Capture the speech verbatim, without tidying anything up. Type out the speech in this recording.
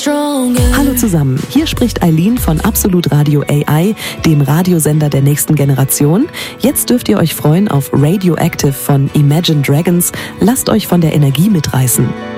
Hallo zusammen, hier spricht Eileen von Absolut Radio A I, dem Radiosender der nächsten Generation. Jetzt dürft ihr euch freuen auf Radioactive von Imagine Dragons. Lasst euch von der Energie mitreißen.